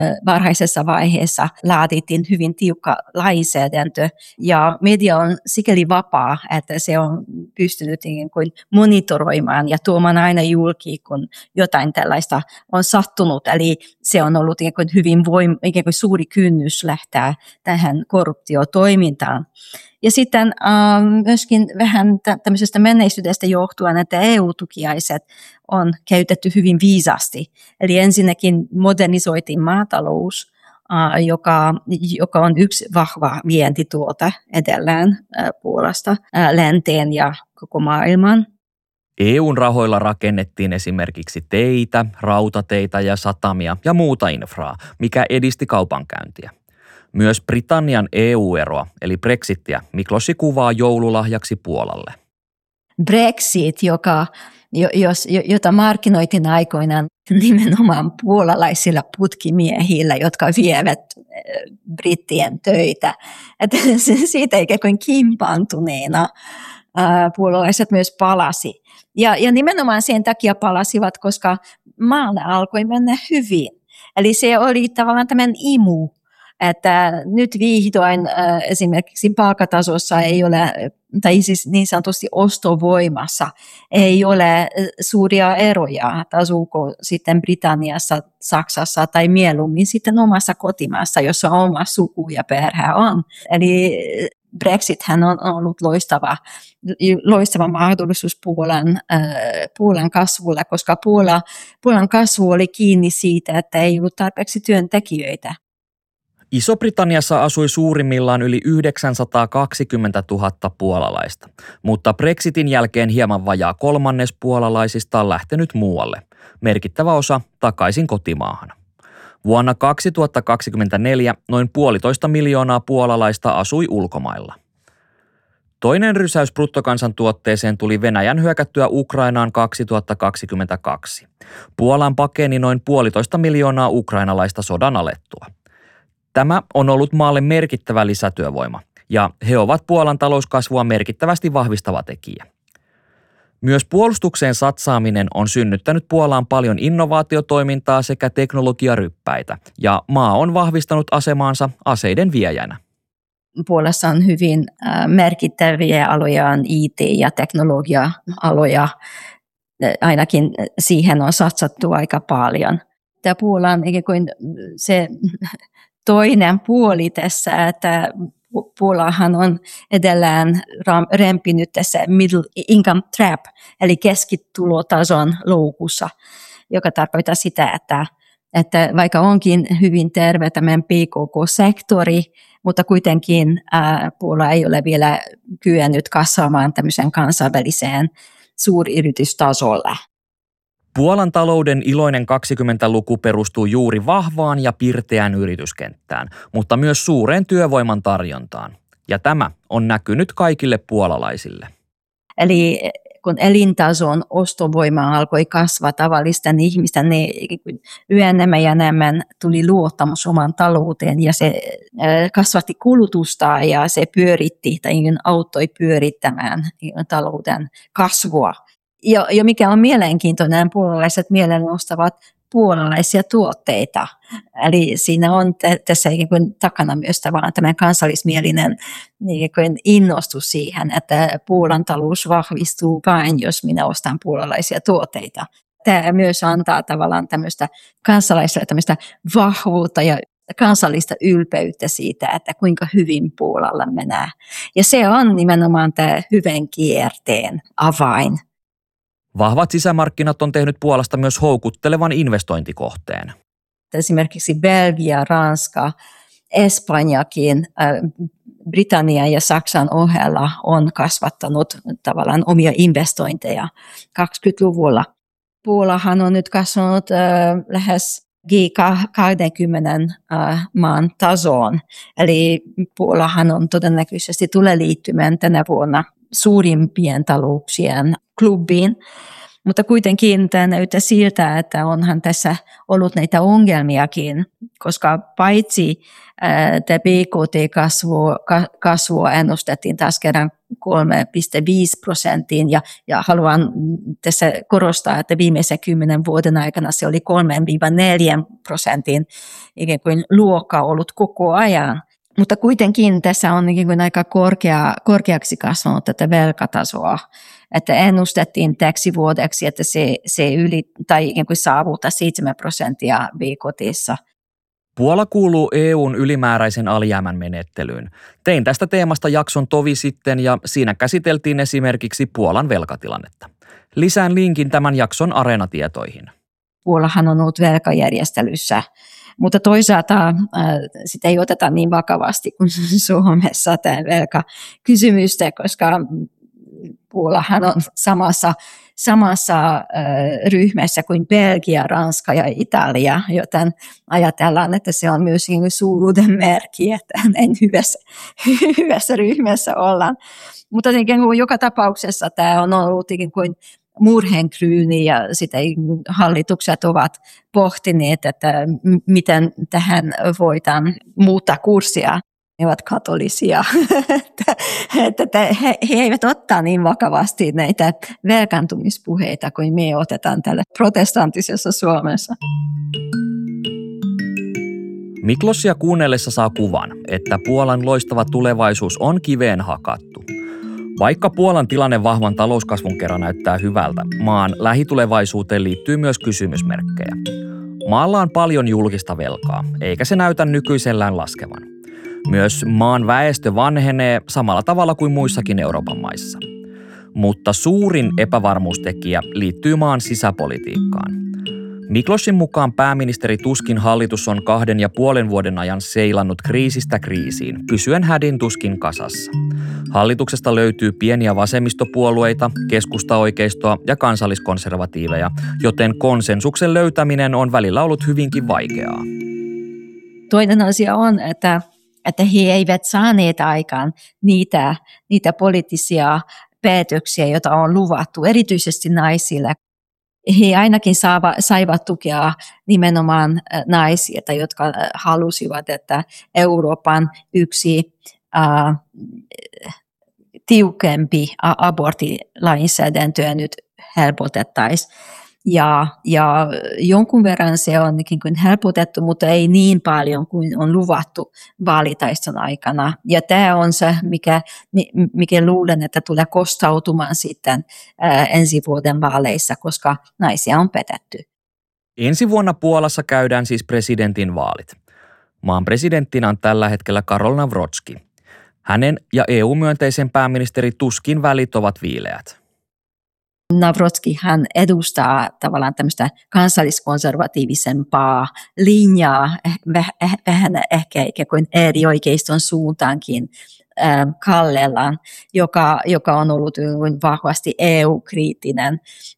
varhaisessa vaiheessa laadittiin hyvin tiukka lainsäädäntö ja media on sikäli vapaa, että se on pystynyt monitoroimaan ja tuomaan aina julki, kun jotain tällaista on sattunut. Eli se on ollut hyvin suuri kynnys lähteä tähän korruptiotoimintaan. Ja sitten myöskin vähän tämmöisestä menneisyydestä johtuen, että EU-tukiaiset on käytetty hyvin viisasti. Eli ensinnäkin modernisoitiin maatalous, joka on yksi vahva vientituote edelleen Puolasta länteen ja koko maailman. EUn rahoilla rakennettiin esimerkiksi teitä, rautateitä ja satamia ja muuta infraa, mikä edisti kaupankäyntiä. Myös Britannian EU-eroa, eli Brexitiä, Miklosi kuvaa joululahjaksi Puolalle. Brexit, jota markkinoitiin aikoinaan nimenomaan puolalaisilla putkimiehillä, jotka vievät brittien töitä. Että siitä ikään kuin kimpaantuneena puolalaiset myös palasi. Ja nimenomaan sen takia palasivat, koska maalle alkoi mennä hyvin. Eli se oli tavallaan tämän imu, että nyt vihdoin esimerkiksi palkkatasossa ei ole, tai siis niin sanotusti ostovoimassa ei ole suuria eroja, asuuko sitten Britanniassa, Saksassa tai mieluummin sitten omassa kotimaassa, jossa oma suku ja perhe on. Eli Brexithän on ollut loistava mahdollisuus Puolan kasvulle, koska Puolan kasvu oli kiinni siitä, että ei ollut tarpeeksi työntekijöitä. Iso-Britanniassa asui suurimmillaan yli 920 000 puolalaista, mutta Brexitin jälkeen hieman vajaa kolmannes puolalaisista on lähtenyt muualle, merkittävä osa takaisin kotimaahan. Vuonna 2024 noin 1,5 miljoonaa puolalaista asui ulkomailla. Toinen rysäys bruttokansantuotteeseen tuli Venäjän hyökättyä Ukrainaan 2022. Puolaan pakeni noin 1,5 miljoonaa ukrainalaista sodan alettua. Tämä on ollut maalle merkittävä lisätyövoima, ja he ovat Puolan talouskasvua merkittävästi vahvistava tekijä. Myös puolustukseen satsaaminen on synnyttänyt Puolaan paljon innovaatiotoimintaa sekä teknologiaryppäitä, ja maa on vahvistanut asemaansa aseiden viejänä. Puolassa on hyvin merkittäviä aloja, on IT- ja teknologia-aloja, ainakin siihen on satsattu aika paljon. Tämä Puola on ikään kuin se toinen puoli tässä, että Puolahan on edelleen rempinyt tässä middle income trap, eli keskitulotason loukussa, joka tarkoittaa sitä, että vaikka onkin hyvin terve tämän PKK-sektori, mutta kuitenkin Puola ei ole vielä kyennyt kasvamaan tämmöisen kansainväliseen suuryritystasolle. Puolan talouden iloinen 20-luku perustuu juuri vahvaan ja pirteään yrityskenttään, mutta myös suureen työvoiman tarjontaan. Ja tämä on näkynyt kaikille puolalaisille. Eli kun elintason ostovoima alkoi kasvaa tavallisten ihmisten, niin yhä enemmän ja enemmän tuli luottamus omaan talouteen ja se kasvatti kulutusta ja se pyöritti tai auttoi pyörittämään talouden kasvua. Ja mikä on mielenkiintoinen, puolalaiset mieleen ostavat puolalaisia tuotteita. Eli siinä on tässä takana myös tämän kansallismielinen innostus siihen, että Puolan talous vahvistuu vain, jos minä ostan puolalaisia tuotteita. Tämä myös antaa tavallaan tämmöistä kansalaisille tämmöistä vahvuutta ja kansallista ylpeyttä siitä, että kuinka hyvin Puolalla menee. Ja se on nimenomaan tämä hyvän kierteen avain. Vahvat sisämarkkinat on tehnyt Puolasta myös houkuttelevan investointikohteen. Esimerkiksi Belgia, Ranska, Espanjakin, Britannia ja Saksan ohella on kasvattanut tavallaan omia investointeja 20-luvulla. Puolahan on nyt kasvanut lähes G20 maan tasoon, eli Puolahan on todennäköisesti tulee liittymään tänä vuonna suurimpien talouksien klubiin, mutta kuitenkin tämä näyttää siltä, että onhan tässä ollut näitä ongelmiakin, koska paitsi tämä BKT-kasvua ennustettiin taas kerran 3,5%, ja haluan tässä korostaa, että viimeisen 10 vuoden aikana se oli 3-4% ikään kuin luokka ollut koko ajan. Mutta kuitenkin tässä on ikään kuin aika korkeaksi kasvanut tätä velkatasoa, että ennustettiin täksi vuodeksi, että se tai ikään kuin saavuttaa 7% BKT:ssa. Puola kuuluu EUn ylimääräisen alijäämän menettelyyn. Tein tästä teemasta jakson tovi sitten ja siinä käsiteltiin esimerkiksi Puolan velkatilannetta. Lisään linkin tämän jakson Areena-tietoihin. Puolahan on ollut velkajärjestelyssä, mutta toisaalta sitä ei oteta niin vakavasti kuin Suomessa tämä velkakysymystä, koska Puolahan on samassa ryhmässä kuin Belgia, Ranska ja Italia, joten ajatellaan, että se on myös suuruuden merkki, että näin hyvässä ryhmässä ollaan. Mutta joka tapauksessa tämä on ollut ikään kuin murheenkryyni ja sitä hallitukset ovat pohtineet, että miten tähän voidaan muuttaa kurssia. Ne ovat katolisia, että he eivät ottaa niin vakavasti näitä velkaantumispuheita kuin me otetaan täällä protestanttisessa Suomessa. Miklosia kuunnellessa saa kuvan, että Puolan loistava tulevaisuus on kiveen hakattu. Vaikka Puolan tilanne vahvan talouskasvun kerran näyttää hyvältä, maan lähitulevaisuuteen liittyy myös kysymysmerkkejä. Maalla on paljon julkista velkaa, eikä se näytä nykyisellään laskevan. Myös maan väestö vanhenee samalla tavalla kuin muissakin Euroopan maissa. Mutta suurin epävarmuustekijä liittyy maan sisäpolitiikkaan. Miklosin mukaan pääministeri Tuskin hallitus on 2,5 vuoden ajan seilannut kriisistä kriisiin, pysyen hädin tuskin kasassa. Hallituksesta löytyy pieniä vasemmistopuolueita, keskustaoikeistoa ja kansalliskonservatiiveja, joten konsensuksen löytäminen on välillä ollut hyvinkin vaikeaa. Toinen asia on, että he eivät saaneet aikaan niitä poliittisia päätöksiä, joita on luvattu, erityisesti naisille. He ainakin saivat tukea nimenomaan naisia, jotka halusivat, että Euroopan yksi tiukempi aborttilainsäädäntöä nyt helpotettaisiin. Ja jonkun verran se on helpotettu, mutta ei niin paljon kuin on luvattu vaalitaiston aikana. Ja tämä on se, mikä luulen, että tulee kostautumaan sitten ensi vuoden vaaleissa, koska naisia on petetty. Ensi vuonna Puolassa käydään siis presidentin vaalit. Maan presidenttinä on tällä hetkellä Karol Nawrocki. Hänen ja EU-myönteisen pääministeri Tuskin välit ovat viileät. Nawrocki hän edustaa tavallaan tämmöistä kansalliskonservatiivisempaa linjaa, vähän ehkä ikään kuin äärioikeiston suuntaankin kallellaan, joka on ollut vahvasti EU-kriittinen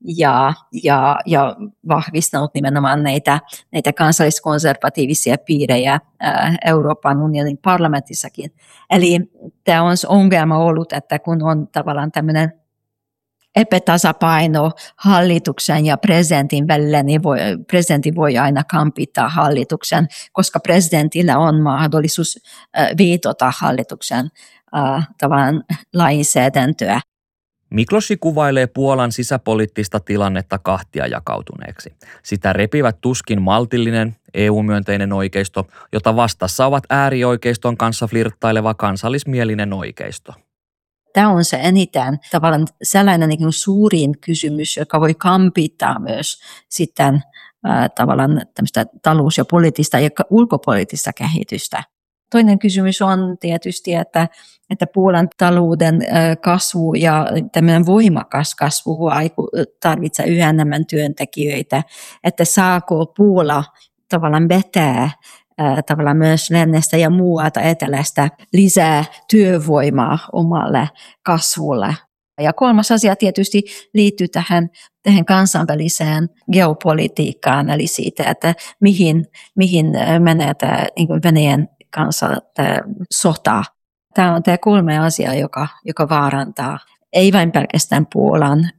ja vahvistanut nimenomaan näitä kansalliskonservatiivisia piirejä Euroopan unionin parlamentissakin. Eli tämä on ongelma ollut, että kun on tavallaan tämmöinen epätasapaino hallituksen ja presidentin välillä, niin presidentti voi aina kampittaa hallituksen, koska presidentillä on mahdollisuus viitota hallituksen tavan lainsäädäntöä. Miklosi kuvailee Puolan sisäpoliittista tilannetta kahtia jakautuneeksi. Sitä repivät tuskin maltillinen, EU-myönteinen oikeisto, jota vastassa ovat äärioikeiston kanssa flirttaileva kansallismielinen oikeisto. Tämä on se eniten tavallaan sellainen niin suurin kysymys, joka voi kampittaa myös sitten tavallaan tämmöistä talous- ja poliittista ja ulkopoliittista kehitystä. Toinen kysymys on tietysti, että Puolan talouden kasvu ja tämmöinen voimakas kasvu tarvitsee yhä enemmän työntekijöitä, että saako Puola tavallaan vetää tavallaan myös lännestä ja muualta etelästä lisää työvoimaa omalle kasvulle. Ja kolmas asia tietysti liittyy tähän kansainväliseen geopolitiikkaan, eli siitä, että mihin menee tämä Venäjän kanssa sota. Tämä on tämä 3 asiaa, joka vaarantaa ei vain pelkästään Puolan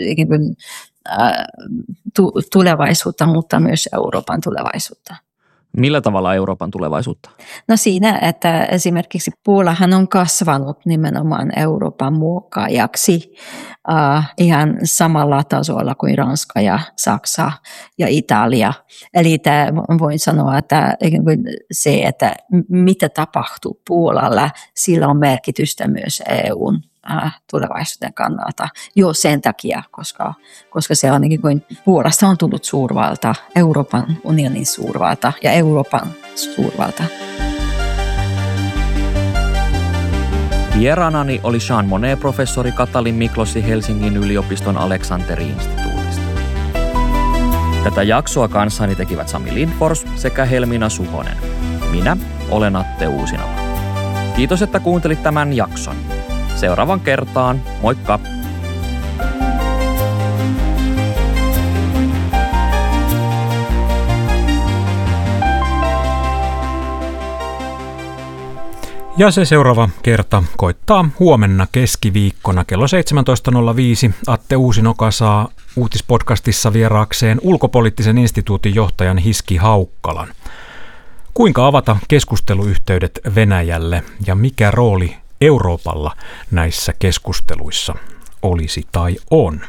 tulevaisuutta, mutta myös Euroopan tulevaisuutta. Millä tavalla Euroopan tulevaisuutta? No siinä, että esimerkiksi Puolahan on kasvanut nimenomaan Euroopan muokkaajaksi ihan samalla tasolla kuin Ranska ja Saksa ja Italia. Eli voin sanoa, että se, että mitä tapahtuu Puolalla, sillä on merkitystä myös EUn tulevaisuuden kannalta jo sen takia, koska se on niin kuin Puolasta on tullut suurvalta, Euroopan unionin suurvalta ja Euroopan suurvalta. Vieraanani oli Jean Monnet-professori Katalin Miklosi Helsingin yliopiston Aleksanteri-instituutista. Tätä jaksoa kanssani tekivät Sami Lindfors sekä Helmina Suhonen. Minä olen Atte Uusinoka. Kiitos, että kuuntelit tämän jakson. Seuraavan kertaan. Moikka! Ja se seuraava kerta koittaa huomenna keskiviikkona kello 17.05. Atte Uusinoka saa uutispodcastissa vieraakseen ulkopoliittisen instituutin johtajan Hiski Haukkalan. Kuinka avata keskusteluyhteydet Venäjälle ja mikä rooli Euroopalla näissä keskusteluissa olisi tai on?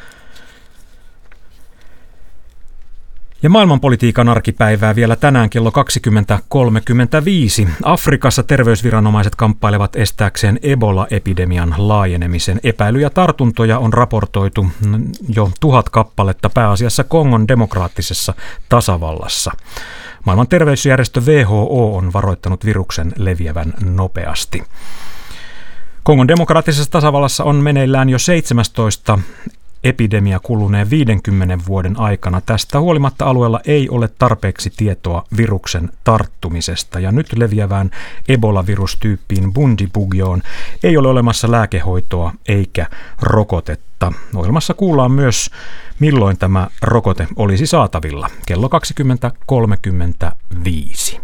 Ja maailmanpolitiikan arkipäivää vielä tänään kello 20.35. Afrikassa terveysviranomaiset kamppailevat estääkseen Ebola-epidemian laajenemisen. Epäilyjä tartuntoja on raportoitu jo 1000 kappaletta pääasiassa Kongon demokraattisessa tasavallassa. Maailman terveysjärjestö WHO on varoittanut viruksen leviävän nopeasti. Kongon demokraattisessa tasavallassa on meneillään jo 17 epidemia kuluneen 50 vuoden aikana. Tästä huolimatta alueella ei ole tarpeeksi tietoa viruksen tarttumisesta ja nyt leviävään Ebola-virustyyppiin Bundibugyoon ei ole olemassa lääkehoitoa eikä rokotetta. Ohjelmassa kuullaan myös, milloin tämä rokote olisi saatavilla. Kello 20.35.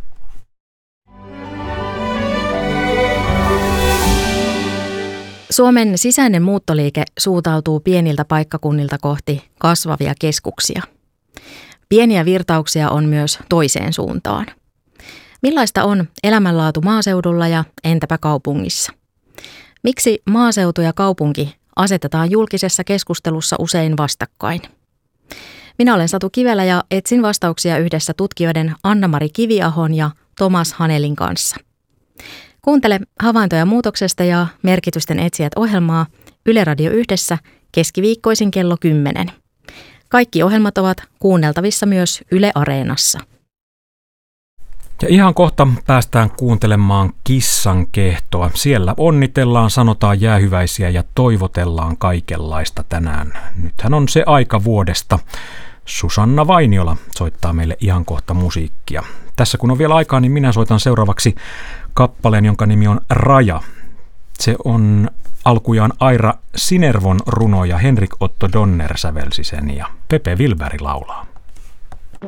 Suomen sisäinen muuttoliike suuntautuu pieniltä paikkakunnilta kohti kasvavia keskuksia. Pieniä virtauksia on myös toiseen suuntaan. Millaista on elämänlaatu maaseudulla ja entäpä kaupungissa? Miksi maaseutu ja kaupunki asetetaan julkisessa keskustelussa usein vastakkain? Minä olen Satu Kivelä ja etsin vastauksia yhdessä tutkijoiden Anna-Mari Kiviahon ja Tomas Hanelin kanssa. Kuuntele Havaintoja muutoksesta ja Merkitysten etsijät -ohjelmaa Yle Radio Yhdessä keskiviikkoisin kello 10. Kaikki ohjelmat ovat kuunneltavissa myös Yle Areenassa. Ja ihan kohta päästään kuuntelemaan Kissan kehtoa. Siellä onnitellaan, sanotaan jäähyväisiä ja toivotellaan kaikenlaista tänään. Nythän on se aika vuodesta. Susanna Vainiola soittaa meille ihan kohta musiikkia. Tässä kun on vielä aikaa, niin minä soitan seuraavaksi kappaleen, jonka nimi on Raja. Se on alkujaan Aira Sinervon runo ja Henrik Otto Donner sävelsi sen ja Pepe Wilberg laulaa.